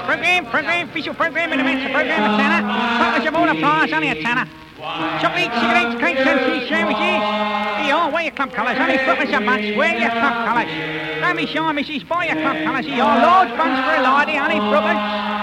Program, official program in the midst of program of Tanner. Partners of all the prize, only a Tanner. Chocolate, cigarettes, cakes and cheese sandwiches. Here you are, wear your club colours, only footers a bunch, wear your club colours. Don't be shy, missus, buy your club colours. Here you are, large buns for a lady, honey, footers.